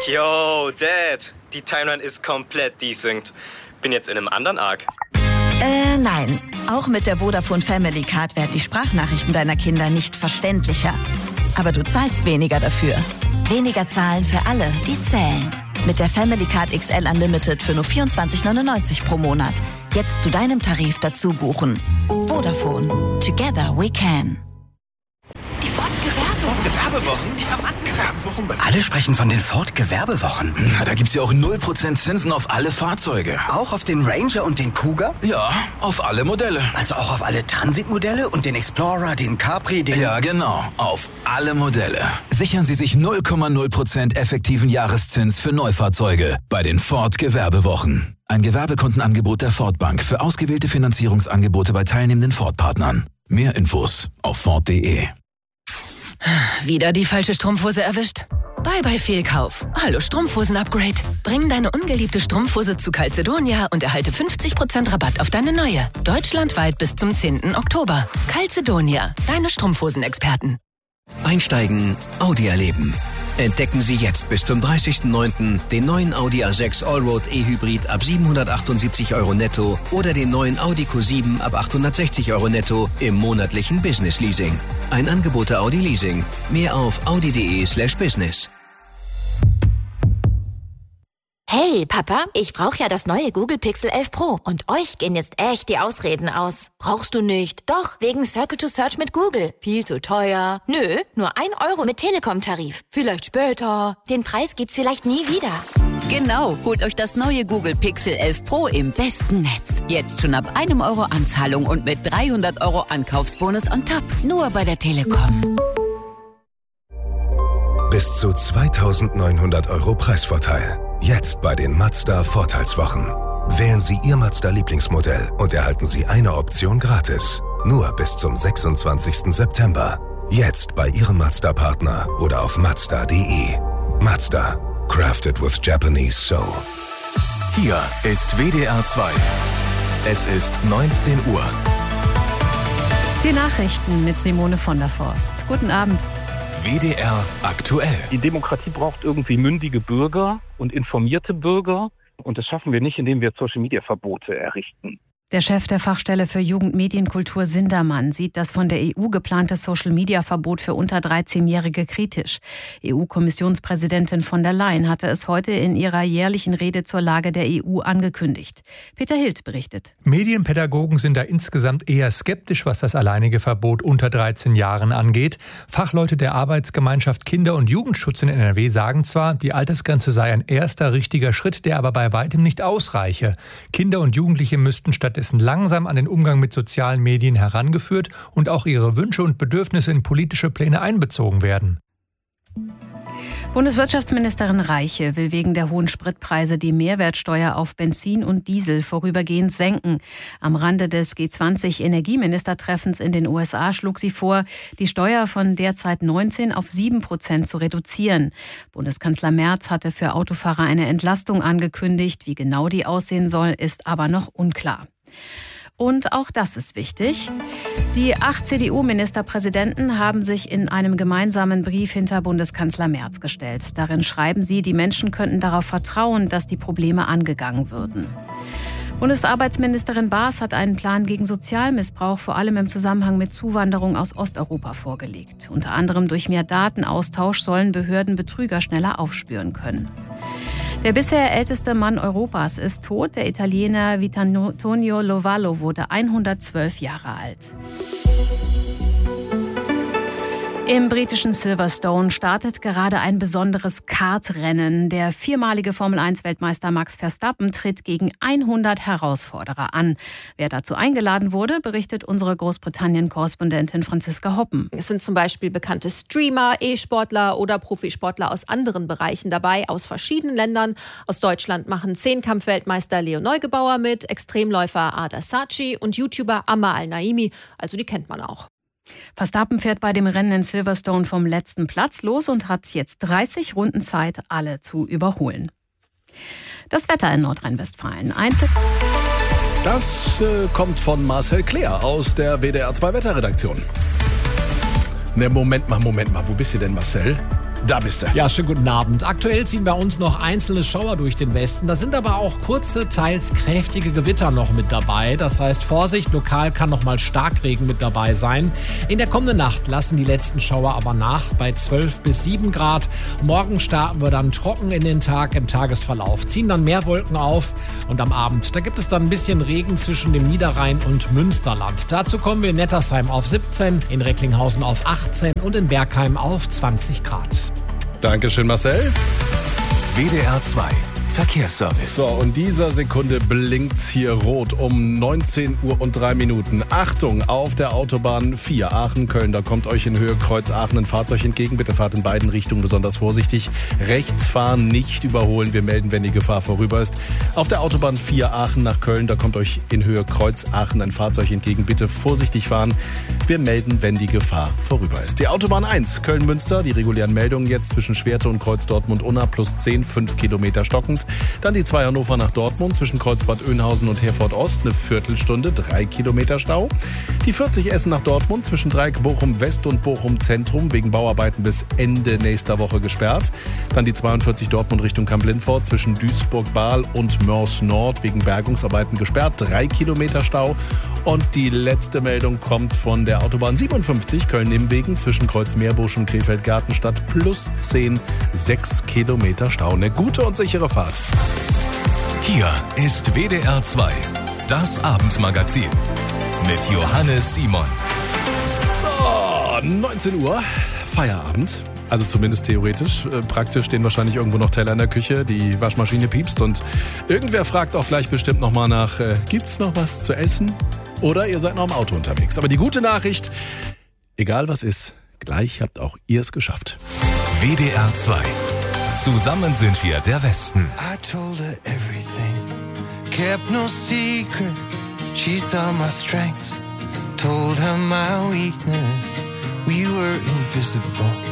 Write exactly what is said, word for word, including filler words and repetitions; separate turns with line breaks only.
Yo, Dad, die Timeline ist komplett desynced. Bin jetzt in einem anderen Arc.
Äh, nein. Auch mit der Vodafone Family Card werden die Sprachnachrichten deiner Kinder nicht verständlicher. Aber du zahlst weniger dafür. Weniger zahlen für alle, die zählen. Mit der Family Card X L Unlimited für nur vierundzwanzig neunundneunzig pro Monat. Jetzt zu deinem Tarif dazu buchen. Vodafone. Together we can.
Die Ford-Gewerbewochen.
Gewerbewochen?
Die haben
Gewerbewochen.
Alle sprechen von den Ford-Gewerbewochen.
Na, da gibt's ja auch null Prozent Zinsen auf alle Fahrzeuge.
Auch auf den Ranger und den Cougar?
Ja, auf alle Modelle.
Also auch auf alle Transit-Modelle und den Explorer, den Capri, den...
Ja, genau. Auf alle Modelle. Sichern Sie sich null Komma null Prozent effektiven Jahreszins für Neufahrzeuge bei den Ford-Gewerbewochen. Ein Gewerbekundenangebot der Ford Bank für ausgewählte Finanzierungsangebote bei teilnehmenden Ford-Partnern. Mehr Infos auf Ford punkt de.
Wieder die falsche Strumpfhose erwischt? Bye bye Fehlkauf. Hallo Strumpfhosen-Upgrade. Bring deine ungeliebte Strumpfhose zu Calzedonia und erhalte fünfzig Prozent Rabatt auf deine neue. Deutschlandweit bis zum zehnten Oktober. Calzedonia, deine Strumpfhosen-Experten.
Einsteigen, Audi erleben. Entdecken Sie jetzt bis zum dreißigsten neunten den neuen Audi A sechs Allroad E-Hybrid ab siebenhundertachtundsiebzig Euro netto oder den neuen Audi Q sieben ab achthundertsechzig Euro netto im monatlichen Business Leasing. Ein Angebot der Audi Leasing. Mehr auf audi punkt de slash business.
Hey, Papa, ich brauche ja das neue Google Pixel elf Pro. Und euch gehen jetzt echt die Ausreden aus. Brauchst du nicht? Doch, wegen Circle to Search mit Google. Viel zu teuer. Nö, nur ein Euro mit Telekom-Tarif. Vielleicht später. Den Preis gibt's vielleicht nie wieder.
Genau, holt euch das neue Google Pixel elf Pro im besten Netz. Jetzt schon ab einem Euro Anzahlung und mit dreihundert Euro Ankaufsbonus on top. Nur bei der Telekom.
Bis zu zweitausendneunhundert Euro Preisvorteil. Jetzt bei den Mazda Vorteilswochen. Wählen Sie Ihr Mazda-Lieblingsmodell und erhalten Sie eine Option gratis. Nur bis zum sechsundzwanzigsten September. Jetzt bei Ihrem Mazda-Partner oder auf mazda punkt de. Mazda. Crafted with Japanese Soul.
Hier ist W D R zwei. Es ist neunzehn Uhr.
Die Nachrichten mit Simone von der Forst. Guten Abend.
W D R aktuell.
Die Demokratie braucht irgendwie mündige Bürger und informierte Bürger. Und das schaffen wir nicht, indem wir Social-Media-Verbote errichten.
Der Chef der Fachstelle für Jugendmedienkultur Sindermann sieht das von der E U geplante Social-Media-Verbot für unter dreizehnjährige kritisch. E U-Kommissionspräsidentin von der Leyen hatte es heute in ihrer jährlichen Rede zur Lage der E U angekündigt. Peter Hild berichtet.
Medienpädagogen sind da insgesamt eher skeptisch, was das alleinige Verbot unter dreizehn Jahren angeht. Fachleute der Arbeitsgemeinschaft Kinder- und Jugendschutz in N R W sagen zwar, die Altersgrenze sei ein erster richtiger Schritt, der aber bei weitem nicht ausreiche. Kinder und Jugendliche müssten stattdessen langsam an den Umgang mit sozialen Medien herangeführt und auch ihre Wünsche und Bedürfnisse in politische Pläne einbezogen werden.
Bundeswirtschaftsministerin Reiche will wegen der hohen Spritpreise die Mehrwertsteuer auf Benzin und Diesel vorübergehend senken. Am Rande des G zwanzig Energieministertreffens in den U S A schlug sie vor, die Steuer von derzeit neunzehn auf sieben Prozent zu reduzieren. Bundeskanzler Merz hatte für Autofahrer eine Entlastung angekündigt. Wie genau die aussehen soll, ist aber noch unklar. Und auch das ist wichtig. Die acht C D U-Ministerpräsidenten haben sich in einem gemeinsamen Brief hinter Bundeskanzler Merz gestellt. Darin schreiben sie, die Menschen könnten darauf vertrauen, dass die Probleme angegangen würden. Bundesarbeitsministerin Baas hat einen Plan gegen Sozialmissbrauch, vor allem im Zusammenhang mit Zuwanderung aus Osteuropa, vorgelegt. Unter anderem durch mehr Datenaustausch sollen Behörden Betrüger schneller aufspüren können. Der bisher älteste Mann Europas ist tot. Der Italiener Vittorio Lovallo wurde hundertzwölf Jahre alt. Im britischen Silverstone startet gerade ein besonderes Kartrennen. Der viermalige Formel eins Weltmeister Max Verstappen tritt gegen hundert Herausforderer an. Wer dazu eingeladen wurde, berichtet unsere Großbritannien-Korrespondentin Franziska Hoppen.
Es sind zum Beispiel bekannte Streamer, E-Sportler oder Profisportler aus anderen Bereichen dabei, aus verschiedenen Ländern. Aus Deutschland machen Zehnkampf-Weltmeister Leo Neugebauer mit, Extremläufer Ada Saci und YouTuber Ammar Al-Naimi. Also die kennt man auch.
Verstappen fährt bei dem Rennen in Silverstone vom letzten Platz los und hat jetzt dreißig Runden Zeit, alle zu überholen. Das Wetter in Nordrhein-Westfalen. Einzel-
Das äh, kommt von Marcel Kleer aus der W D R zwei Wetterredaktion. Ne, Moment mal, Moment mal. Wo bist du denn, Marcel? Da bist du.
Ja, schönen guten Abend. Aktuell ziehen bei uns noch einzelne Schauer durch den Westen. Da sind aber auch kurze, teils kräftige Gewitter noch mit dabei. Das heißt, Vorsicht, lokal kann noch mal Starkregen mit dabei sein. In der kommenden Nacht lassen die letzten Schauer aber nach bei zwölf bis sieben Grad. Morgen starten wir dann trocken in den Tag im Tagesverlauf, ziehen dann mehr Wolken auf und am Abend, da gibt es dann ein bisschen Regen zwischen dem Niederrhein und Münsterland. Dazu kommen wir in Nettersheim auf siebzehn, in Recklinghausen auf achtzehn und in Bergheim auf zwanzig Grad.
Dankeschön, Marcel.
W D R zwei Verkehrsservice.
So, und dieser Sekunde blinkt hier rot um neunzehn Uhr und drei Minuten. Achtung, auf der Autobahn vier Aachen-Köln, da kommt euch in Höhe Kreuz Aachen ein Fahrzeug entgegen. Bitte fahrt in beiden Richtungen besonders vorsichtig. Rechts fahren, nicht überholen. Wir melden, wenn die Gefahr vorüber ist. Auf der Autobahn vier Aachen nach Köln, da kommt euch in Höhe Kreuz Aachen ein Fahrzeug entgegen. Bitte vorsichtig fahren. Wir melden, wenn die Gefahr vorüber ist. Die Autobahn eins, Köln-Münster, die regulären Meldungen jetzt zwischen Schwerte und Kreuz Dortmund-Unna plus zehn, fünf Kilometer stockend. Dann die zwei Hannover nach Dortmund zwischen Kreuzbad Oeynhausen und Herford Ost, eine Viertelstunde, drei Kilometer Stau. Die vierzig Essen nach Dortmund zwischen Dreieck Bochum West und Bochum Zentrum wegen Bauarbeiten bis Ende nächster Woche gesperrt. Dann die zweiundvierzig Dortmund Richtung Kamp-Lindfort zwischen Duisburg-Bahl und Mörs Nord wegen Bergungsarbeiten gesperrt, drei Kilometer Stau. Und die letzte Meldung kommt von der Autobahn siebenundfünfzig Köln-Nimwegen zwischen Kreuz-Meerbusch und Krefeld-Gartenstadt plus zehn, sechs Kilometer Stau. Eine gute und sichere Fahrt.
Hier ist W D R zwei, das Abendmagazin mit Johannes Simon.
So, neunzehn Uhr, Feierabend. Also zumindest theoretisch. Praktisch stehen wahrscheinlich irgendwo noch Teller in der Küche, die Waschmaschine piepst und irgendwer fragt auch gleich bestimmt nochmal nach, äh, gibt's noch was zu essen? Oder ihr seid noch im Auto unterwegs. Aber die gute Nachricht, egal was ist, gleich habt auch ihr es geschafft.
W D R zwei. Zusammen sind wir der Westen.
I told her everything, kept no secret. She saw my strengths, told her my weakness. We were invisible.